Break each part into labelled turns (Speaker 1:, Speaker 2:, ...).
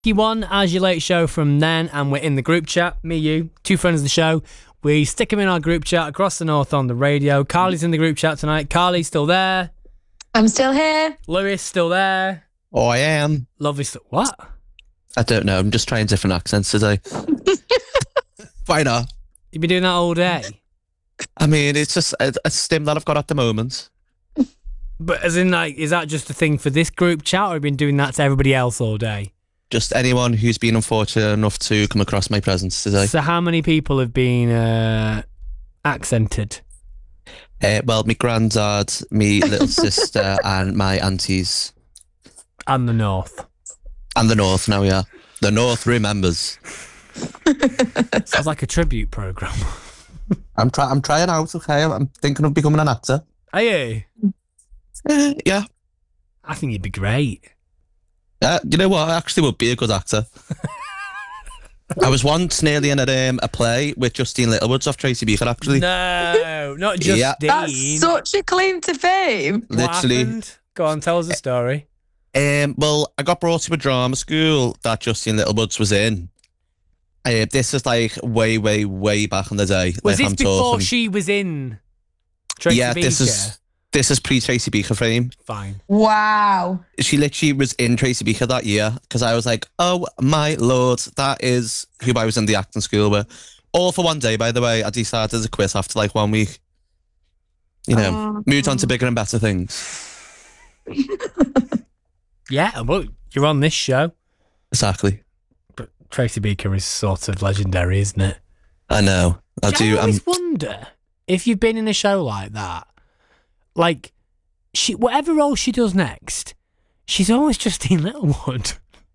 Speaker 1: One as your late show from then, and we're in the group chat. Me, you, two friends of the show. We stick them in our group chat across the north on the radio. Carly's in the group chat tonight. Carly's still there.
Speaker 2: I'm still here.
Speaker 1: Lewis still there.
Speaker 3: Oh, I am.
Speaker 1: Lovely stuff. What?
Speaker 3: I don't know. I'm just trying different accents today. Why not?
Speaker 1: You've been doing that all day.
Speaker 3: I mean, it's just a stim that I've got at the moment.
Speaker 1: But as in, like, is that just a thing for this group chat, or have you been doing that to everybody else all day?
Speaker 3: Just anyone who's been unfortunate enough to come across my presence today.
Speaker 1: So how many people have been accented?
Speaker 3: Well, my granddad, my little sister, and my aunties.
Speaker 1: And the north.
Speaker 3: And the north now, yeah. The north remembers.
Speaker 1: Sounds like a tribute programme.
Speaker 3: I'm trying out, okay? I'm thinking of becoming an actor.
Speaker 1: Are you?
Speaker 3: Yeah.
Speaker 1: I think you'd be great.
Speaker 3: You know what? I actually would be a good actor. I was once nearly in a play with Justine Littlewoods off Tracy Beaker, actually.
Speaker 1: No, not Justine.
Speaker 3: Yeah.
Speaker 2: That's such a claim to fame.
Speaker 3: Literally.
Speaker 1: What happened? Go on, tell us the story.
Speaker 3: Well, I got brought to a drama school that Justine Littlewoods was in. This is like way, way, way back in the day.
Speaker 1: Was
Speaker 3: like,
Speaker 1: this before she was in Tracy Beaker?
Speaker 3: This is pre-Tracy Beaker fame.
Speaker 1: Fine.
Speaker 2: Wow.
Speaker 3: She literally was in Tracy Beaker that year because I was like, oh my lord, that is who I was in the acting school with. All for one day, by the way. I decided to quit after like 1 week. You know, moved on to bigger and better things.
Speaker 1: Yeah, well, you're on this show.
Speaker 3: Exactly.
Speaker 1: But Tracy Beaker is sort of legendary, isn't it?
Speaker 3: I know. I
Speaker 1: always wonder if you've been in a show like that. Like, whatever role she does next, she's always Justine Littlewood.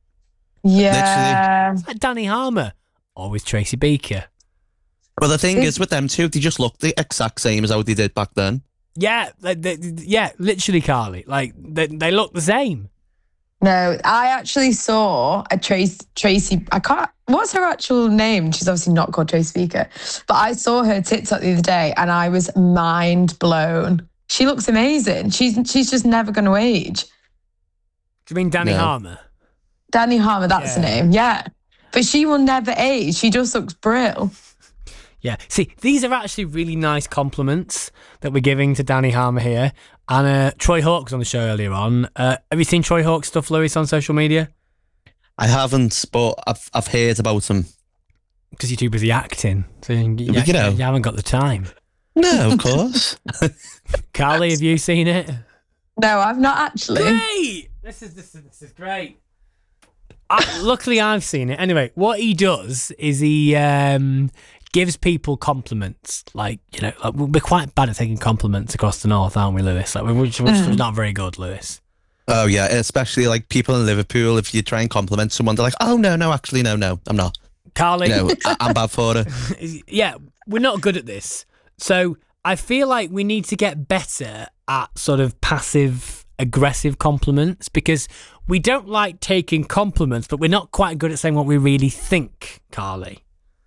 Speaker 2: Yeah.
Speaker 1: It's like Danny Harmer, always Tracy Beaker.
Speaker 3: Well, the thing is with them two, they just look the exact same as how they did back then.
Speaker 1: Yeah, literally, Carly. Like, they look the same.
Speaker 2: No, I actually saw a Tracy. What's her actual name? She's obviously not called Tracy Beaker. But I saw her TikTok the other day and I was mind blown. She looks amazing. She's just never going to age.
Speaker 1: Do you mean Danny Harmer?
Speaker 2: Danny Harmer, that's the name, yeah. But she will never age. She just looks brilliant.
Speaker 1: Yeah. See, these are actually really nice compliments that we're giving to Danny Harmer here. And Troy Hawk's on the show earlier on. Have you seen Troy Hawk's stuff, Lewis, on social media?
Speaker 3: I haven't, but I've heard about him.
Speaker 1: Because you're too busy acting. So you haven't got the time.
Speaker 3: No, of course.
Speaker 1: Carly, have you seen it?
Speaker 2: No, I've not actually.
Speaker 1: Great! This is great. Luckily, I've seen it. Anyway, what he does is he gives people compliments. Like, we're quite bad at taking compliments across the north, aren't we, Lewis? Like, we're not very good, Lewis.
Speaker 3: Oh, yeah, especially like people in Liverpool, if you try and compliment someone, they're like, oh, no, actually, no, I'm not.
Speaker 1: Carly.
Speaker 3: I'm bad for it.
Speaker 1: Yeah, we're not good at this. So I feel like we need to get better at sort of passive-aggressive compliments because we don't like taking compliments, but we're not quite good at saying what we really think, Carly.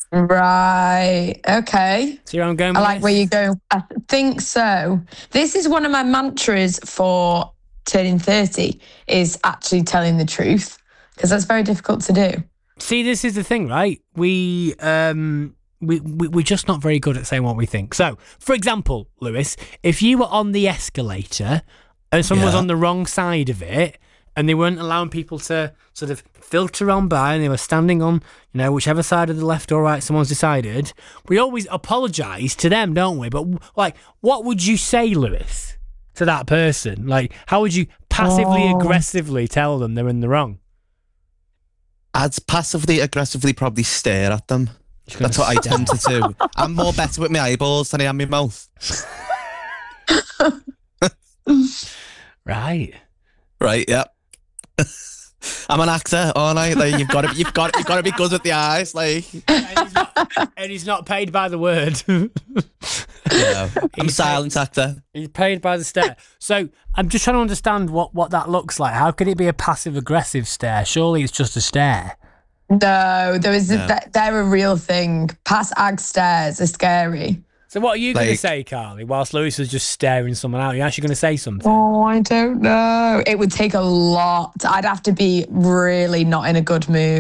Speaker 2: Right. Okay.
Speaker 1: See where I'm going with
Speaker 2: I like
Speaker 1: this?
Speaker 2: where you go. I think so. This is one of my mantras for turning 30 is actually telling the truth because that's very difficult to do.
Speaker 1: See, this is the thing, right? We're just not very good at saying what we think. So, for example, Lewis, if you were on the escalator and someone was on the wrong side of it and they weren't allowing people to sort of filter on by and they were standing on, whichever side of the left or right someone's decided, we always apologise to them, don't we? But, like, what would you say, Lewis, to that person? Like, how would you passively, aggressively tell them they're in the wrong?
Speaker 3: I'd passively, aggressively probably stare at them. That's what I tend to do. I'm more better with my eyeballs than I am my mouth.
Speaker 1: Right.
Speaker 3: Right, yeah. I'm an actor, aren't I? Like, you've got to be good with the eyes, like.
Speaker 1: And he's not paid by the word.
Speaker 3: Yeah, I'm a silent actor.
Speaker 1: He's paid by the stare. So I'm just trying to understand what that looks like. How could it be a passive-aggressive stare? Surely it's just a stare.
Speaker 2: No, they're a real thing. Pass ag stares are scary.
Speaker 1: So what are you going to
Speaker 3: Like-
Speaker 1: say, Carly, whilst Lewis was just staring someone out? Are you actually going to say something?
Speaker 2: Oh, I don't know. It would take a lot. I'd have to be really not in a good mood.